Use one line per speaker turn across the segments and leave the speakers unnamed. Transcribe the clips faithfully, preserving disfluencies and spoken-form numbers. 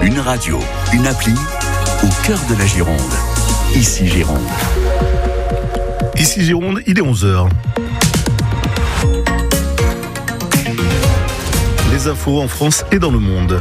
Une radio, une appli, au cœur de la Gironde. Ici Gironde.
Ici Gironde, il est onze heures. Les infos en France et dans le monde.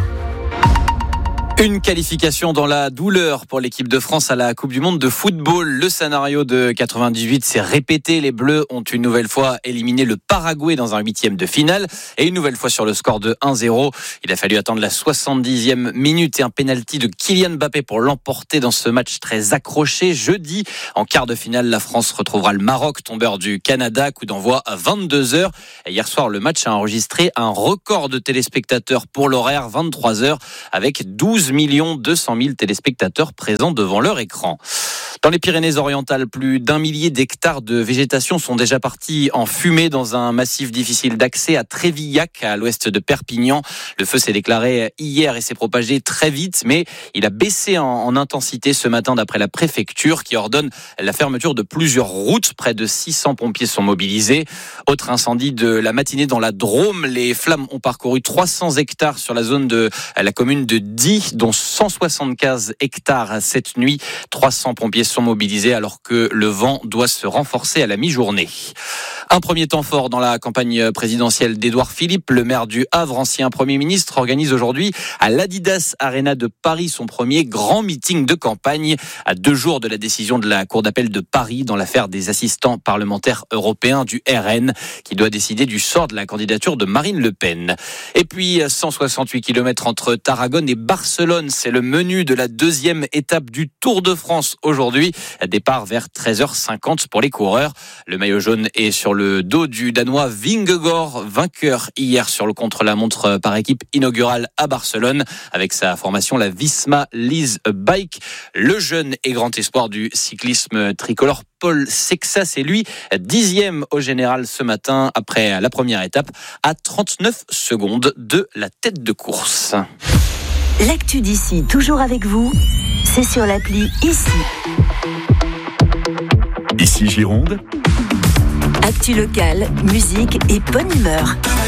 Une qualification dans la douleur pour l'équipe de France à la Coupe du Monde de football. Le scénario de quatre-vingt-dix-huit s'est répété. Les Bleus ont une nouvelle fois éliminé le Paraguay dans un huitième de finale et une nouvelle fois sur le score de un zéro. Il a fallu attendre la soixante-dixième minute et un pénalty de Kylian Mbappé pour l'emporter dans ce match très accroché. Jeudi, en quart de finale, la France retrouvera le Maroc, tombeur du Canada. Coup d'envoi à vingt-deux heures. Et hier soir, le match a enregistré un record de téléspectateurs pour l'horaire, vingt-trois heures, avec douze millions deux cent mille téléspectateurs présents devant leur écran. Dans les Pyrénées-Orientales, plus d'un millier d'hectares de végétation sont déjà partis en fumée dans un massif difficile d'accès à Trévillac, à l'ouest de Perpignan. Le feu s'est déclaré hier et s'est propagé très vite, mais il a baissé en, en intensité ce matin d'après la préfecture qui ordonne la fermeture de plusieurs routes. Près de six cents pompiers sont mobilisés. Autre incendie de la matinée dans la Drôme. Les flammes ont parcouru trois cents hectares sur la zone de la commune de Die, dont cent soixante-quinze hectares cette nuit. trois cents pompiers sont mobilisés alors que le vent doit se renforcer à la mi-journée. Un premier temps fort dans la campagne présidentielle d'Édouard Philippe. Le maire du Havre, ancien Premier ministre, organise aujourd'hui à l'Adidas Arena de Paris son premier grand meeting de campagne à deux jours de la décision de la Cour d'appel de Paris dans l'affaire des assistants parlementaires européens du R N qui doit décider du sort de la candidature de Marine Le Pen. Et puis cent soixante-huit kilomètres entre Tarragone et Barcelone, c'est le menu de la deuxième étape du Tour de France aujourd'hui. Départ vers treize heures cinquante pour les coureurs. Le maillot jaune est sur le dos du Danois Vingegaard, vainqueur hier sur le contre-la-montre par équipe inaugurale à Barcelone avec sa formation la Visma Lease Bike. Le jeune et grand espoir du cyclisme tricolore Paul Sexas est lui dixième au général ce matin après la première étape à trente-neuf secondes de la tête de course.
L'actu d'ici, toujours avec vous, c'est sur l'appli Ici.
Ici Gironde.
Actu locale, musique et bonne humeur.